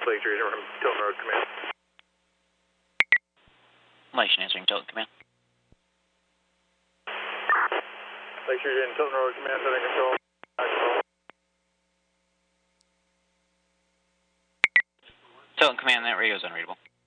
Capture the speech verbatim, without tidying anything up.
Lakeshore Agent from Tilton Road Command. Lakeshore answering Tilton Command. Lakeshore Agent Tilton Road Command, setting control. Tilton Command, that radio is unreadable.